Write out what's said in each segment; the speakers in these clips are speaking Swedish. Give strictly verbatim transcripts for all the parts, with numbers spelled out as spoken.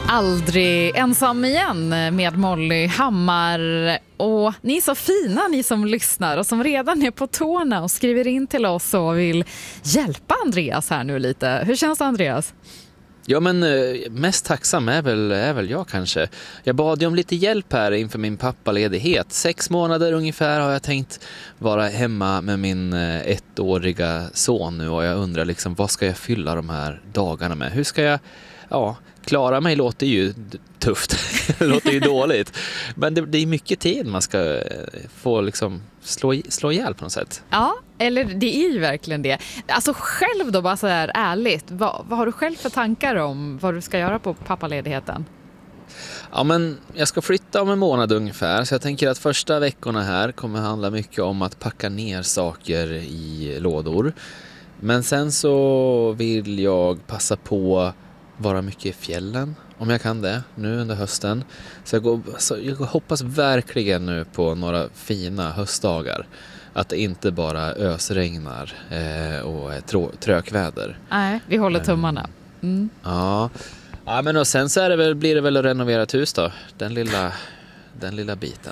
Aldrig ensam igen med Molly Hammar. Och ni är så fina, ni som lyssnar och som redan är på tårna och skriver in till oss och vill hjälpa Andreas här nu lite. Hur känns det, Andreas? Ja, men mest tacksam är väl, är väl jag kanske. Jag bad ju om lite hjälp här inför min pappaledighet. Sex månader ungefär har jag tänkt vara hemma med min ettåriga son nu. Och jag undrar liksom, vad ska jag fylla de här dagarna med? Hur ska jag, ja, klara mig låter ju tufft. Det låter ju dåligt. Men det, det är mycket tid man ska få liksom slå, slå ihjäl på något sätt. Ja, eller det är ju verkligen det. Alltså själv då, bara så här ärligt. Vad, vad har du själv för tankar om vad du ska göra på pappaledigheten? Ja, men jag ska flytta om en månad ungefär. Så jag tänker att första veckorna här kommer handla mycket om att packa ner saker i lådor. Men sen så vill jag passa på vara mycket i fjällen, om jag kan det, nu under hösten. Så jag, går, så jag hoppas verkligen nu på några fina höstdagar. Att det inte bara ösregnar eh, och är trå- trökväder. Nej, vi håller tummarna. Mm. Ja. Ja, men och sen så är det väl, blir det väl att renovera ett hus då. Den lilla, den lilla biten.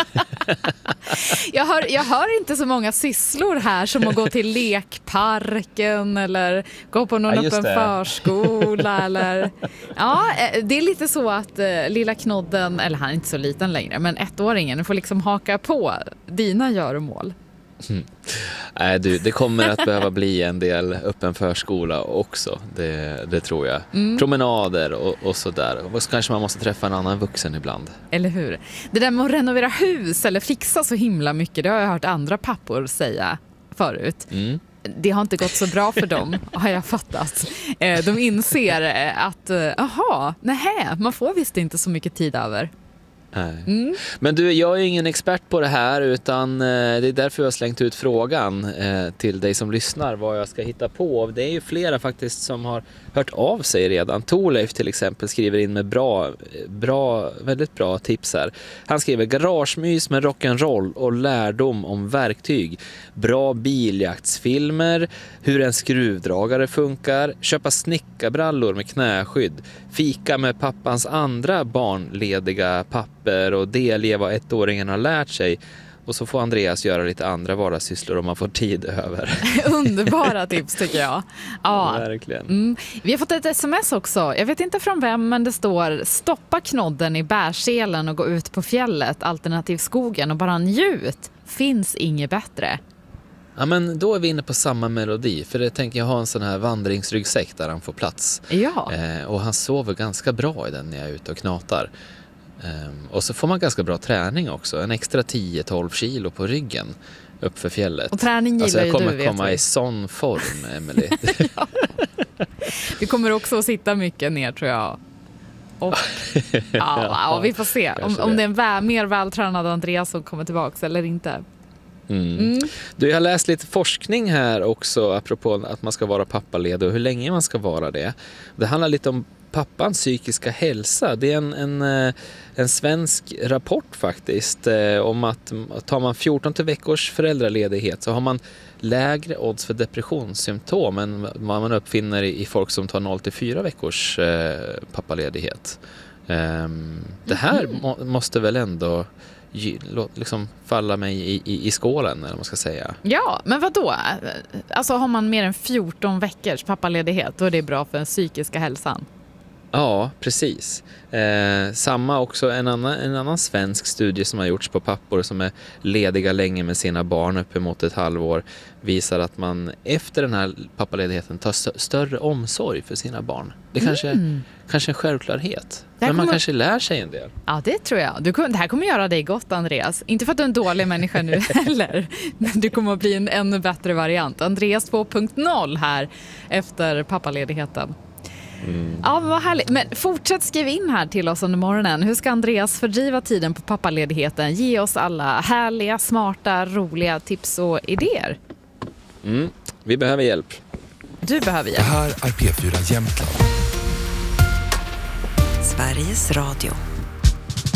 jag, hör, jag hör inte så många sysslor här som att gå till lekparken eller gå på någon ja, öppen det. förskola. Eller, ja, det är lite så att uh, lilla knodden, eller han är inte så liten längre, men ettåringen får liksom haka på dina göromål. Mm. Nej, du, det kommer att behöva bli en del öppen förskola också, det, det tror jag. Mm. Promenader och, och sådär. Och så kanske man måste träffa en annan vuxen ibland. Eller hur? Det där med att renovera hus eller fixa så himla mycket, det har jag hört andra pappor säga förut. Mm. Det har inte gått så bra för dem, har jag fattat. De inser att, aha, nej, man får visst inte så mycket tid över. Mm. Men du, jag är ingen expert på det här, utan eh, det är därför jag har slängt ut frågan eh, till dig som lyssnar vad jag ska hitta på. Det är ju flera faktiskt som har hört av sig redan. Torleif till exempel skriver in med bra, bra, väldigt bra tips här. Han skriver garagemys med rock'n'roll och lärdom om verktyg, bra biljaktsfilmer, hur en skruvdragare funkar, köpa snickarbrallor med knäskydd, fika med pappans andra barnlediga papper och delge vad ettåringen har lärt sig. Och så får Andreas göra lite andra vardagssysslor om man får tid över. Underbara tips tycker jag. Ja, verkligen. Mm. Vi har fått ett sms också. Jag vet inte från vem, men det står: stoppa knodden i bärselen och gå ut på fjället, alternativ skogen, och bara njut. Finns inget bättre. Ja, men då är vi inne på samma melodi. För det tänker jag ha en sån här vandringsryggsäck där han får plats. Ja. Eh, och han sover ganska bra i den när jag är ute och knatar. Um, och så får man ganska bra träning också. En extra tio till tolv kilo på ryggen upp för fjället. Och träning gillar alltså, jag kommer ju du, komma vet i sån form, Emily. Ja. Du kommer också att sitta mycket ner, tror jag. Och, ja, ja, och vi får se om, om det är en vä- mer vältränad Andreas som kommer tillbaka eller inte. Mm. Mm. Du, jag har läst lite forskning här också apropå att man ska vara pappaledig och hur länge man ska vara det. Det handlar lite om pappans psykiska hälsa. Det är en, en, en svensk rapport faktiskt om att tar man fjorton till veckors föräldraledighet så har man lägre odds för depressionssymptom än vad man uppfinner i folk som tar noll till fyra veckors pappaledighet. Det här mm. må, måste väl ändå liksom falla mig i, i, i skålen, eller vad man ska säga. Ja, men vad då? Alltså har man mer än fjorton veckors pappaledighet, då är det bra för den psykiska hälsan. Ja, precis. Eh, samma också en annan, en annan svensk studie som har gjorts på pappor som är lediga länge med sina barn uppemot ett halvår visar att man efter den här pappaledigheten tar st- större omsorg för sina barn. Det kanske, mm. kanske är en självklarhet. Men man kommer... kanske lär sig en del. Ja, det tror jag. Du, det här kommer göra dig gott, Andreas. Inte för att du är en dålig människa nu heller. Men du kommer att bli en ännu bättre variant. Andreas två punkt noll här efter pappaledigheten. Mm. Ja, vad härligt. Men fortsätt skriva in här till oss under morgonen. Hur ska Andreas fördriva tiden på pappaledigheten? Ge oss alla härliga, smarta, roliga tips och idéer. Mm. Vi behöver hjälp. Du behöver hjälp. Det här är P fyra Jämtland. Sveriges Radio.